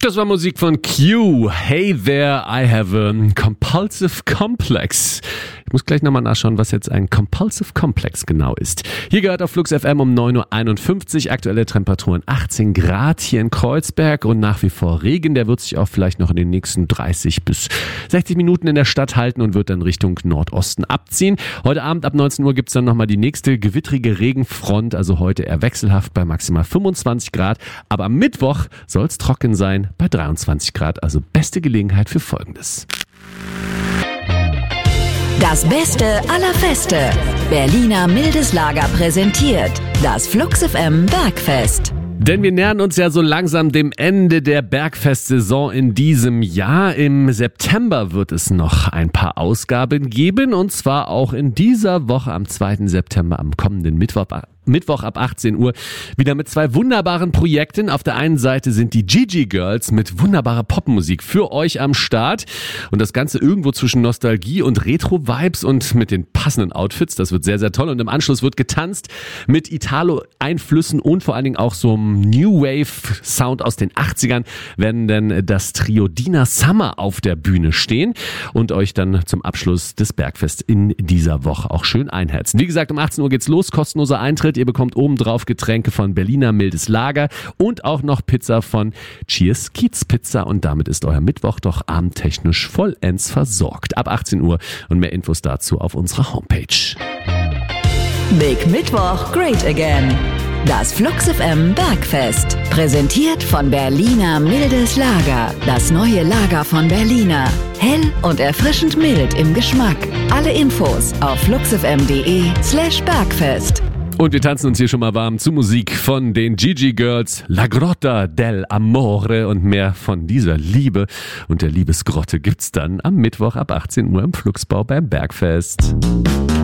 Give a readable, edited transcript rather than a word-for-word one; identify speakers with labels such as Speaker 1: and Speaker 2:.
Speaker 1: Das war Musik von Q. Hey there, I have a compulsive complex. Ich muss gleich nochmal nachschauen, was jetzt ein Compulsive Complex genau ist. Hier gehört auf Flux FM um 9.51 Uhr. Aktuelle Temperaturen 18 Grad hier in Kreuzberg und nach wie vor Regen. Der wird sich auch vielleicht noch in den nächsten 30 bis 60 Minuten in der Stadt halten und wird dann Richtung Nordosten abziehen. Heute Abend ab 19 Uhr gibt's dann nochmal die nächste gewittrige Regenfront. Also heute eher wechselhaft bei maximal 25 Grad. Aber am Mittwoch soll's trocken sein bei 23 Grad. Also beste Gelegenheit für Folgendes.
Speaker 2: Das Beste aller Feste. Berliner Mildes Lager präsentiert das Flux FM Bergfest.
Speaker 1: Denn wir nähern uns ja so langsam dem Ende der Bergfest-Saison in diesem Jahr. Im September wird es noch ein paar Ausgaben geben und zwar auch in dieser Woche am 2. September, am kommenden Mittwoch ab 18 Uhr wieder mit zwei wunderbaren Projekten. Auf der einen Seite sind die Gigi Girls mit wunderbarer Popmusik für euch am Start und das Ganze irgendwo zwischen Nostalgie und Retro-Vibes und mit den passenden Outfits. Das wird sehr, sehr toll und im Anschluss wird getanzt mit Italo-Einflüssen und vor allen Dingen auch so einem New Wave-Sound aus den 80ern werden dann das Trio Dina Summer auf der Bühne stehen und euch dann zum Abschluss des Bergfests in dieser Woche auch schön einherzen. Wie gesagt, um 18 Uhr geht's los, kostenloser Eintritt. Ihr bekommt obendrauf Getränke von Berliner Mildes Lager und auch noch Pizza von Cheers Kiez Pizza und damit ist euer Mittwoch doch abendtechnisch vollends versorgt. Ab 18 Uhr und mehr Infos dazu auf unserer Homepage.
Speaker 2: Big Mittwoch, great again. Das Flux FM Bergfest. Präsentiert von Berliner Mildes Lager. Das neue Lager von Berliner. Hell und erfrischend mild im Geschmack. Alle Infos auf fluxfm.de/Bergfest.
Speaker 1: Und wir tanzen uns hier schon mal warm zu Musik von den Gigi Girls, La Grotta del Amore und mehr von dieser Liebe und der Liebesgrotte gibt's dann am Mittwoch ab 18 Uhr im Fluxbau beim Bergfest.